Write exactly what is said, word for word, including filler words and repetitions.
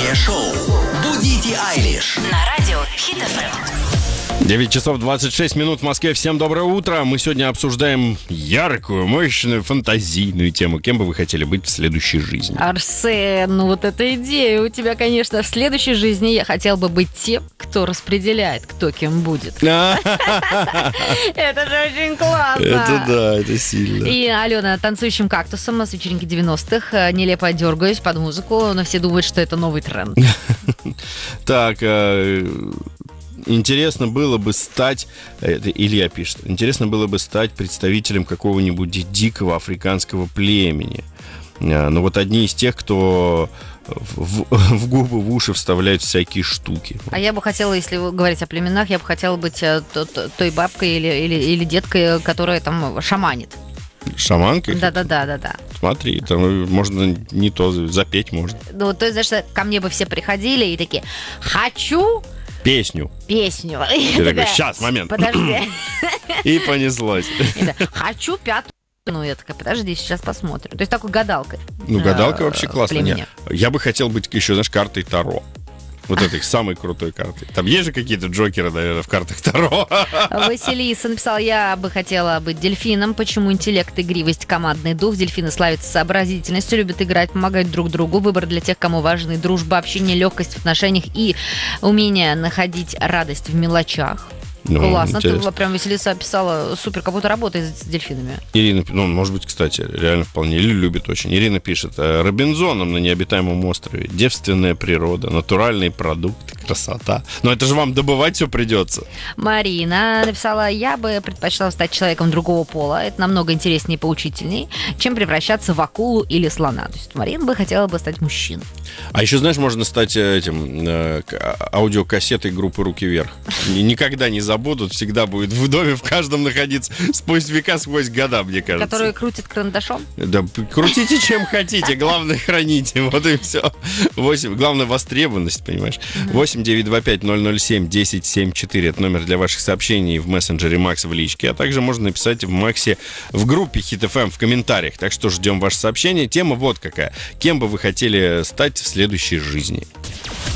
Утреннее шоу «Будите Айлиш» на радио Хит эф эм. девять часов двадцать шесть минут в Москве. Всем доброе утро. Мы сегодня обсуждаем яркую, мощную, фантазийную тему. Кем бы вы хотели быть в следующей жизни? Арсен, ну вот эта идея у тебя, конечно, в следующей жизни я хотел бы быть тем, кто распределяет, кто кем будет. Это же очень классно. Это да, это сильно. И Алена танцующим кактусом с вечеринки девяностых. Нелепо дергаюсь под музыку, но все думают, что это новый тренд. Так, интересно было бы стать, это Илья пишет, интересно было бы стать представителем какого-нибудь дикого африканского племени. Но вот одни из тех, кто в, в губы, в уши вставляют всякие штуки. А я бы хотела, если говорить о племенах, я бы хотела быть той бабкой или, или, или деткой, которая там шаманит. Шаманкой? Да-да-да-да-да. Смотри, там можно не то, запеть можно. Ну, то есть, знаешь, ко мне бы все приходили и такие: «Хочу песню. Песню». Ты такой: сейчас, момент. Подожди. И понеслось. «Хочу пятую». Ну, я такая: подожди, сейчас посмотрим. То есть такой гадалкой. Ну, гадалка вообще классная. Я бы хотел быть еще, знаешь, картой Таро. Вот этой самой крутой картой. Там есть же какие-то джокеры, наверное, в картах Таро. Василиса написала: я бы хотела быть дельфином. Почему? Интеллект, игривость, командный дух. Дельфины славятся сообразительностью, любят играть, помогать друг другу. Выбор для тех, кому важны дружба, общение, легкость в отношениях и умение находить радость в мелочах. Ну, классно, интересно. Ты прям Василиса описала супер, как будто работает с дельфинами. Ирина, ну, может быть, кстати, реально вполне, или любит очень. Ирина пишет: Робинзоном на необитаемом острове. Девственная природа, натуральные продукты, красота. Но это же вам добывать все придется. Марина написала: я бы предпочла стать человеком другого пола. Это намного интереснее и поучительнее, чем превращаться в акулу или слона. То есть Марина бы хотела бы стать мужчиной. А еще, знаешь, можно стать этим э, аудиокассетой группы «Руки вверх». Никогда не забудут, всегда будет в доме, в каждом находиться сквозь века, сквозь года, мне кажется. Которые крутят карандашом? Да, крутите чем хотите, главное храните, вот и все. восемь, главное востребованность, понимаешь. восемь девятьсот двадцать пять ноль ноль семь десять семьдесят четыре, это номер для ваших сообщений в мессенджере Макс в личке, а также можно написать в Максе в группе Хит эф эм в комментариях. Так что ждем ваши сообщения. Тема вот какая: кем бы вы хотели стать в следующей жизни?